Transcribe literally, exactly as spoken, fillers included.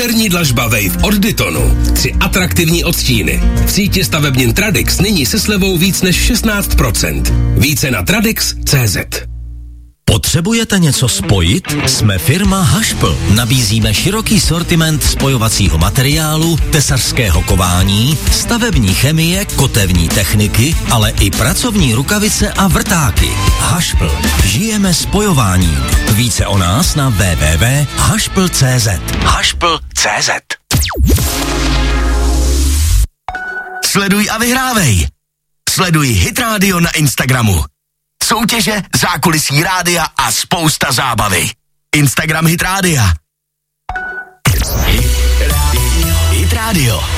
moderní dlažba Wave od Dytonu. Tři atraktivní odstíny. V síti stavebnin Tradex nyní se slevou víc než šestnáct procent. Více na tradex tečka cé zet. Potřebujete něco spojit? Jsme firma Hašpl. Nabízíme široký sortiment spojovacího materiálu, tesařského kování, stavební chemie, kotevní techniky, ale i pracovní rukavice a vrtáky. Hašpl. Žijeme spojováním. Více o nás na w w w tečka hašpl tečka cé zet. hašpl tečka cé zet. Sleduj a vyhrávej. Sleduj Hit Radio na Instagramu. Soutěže, zákulisí rádia a spousta zábavy. Instagram Hit Rádia. Hit Radio.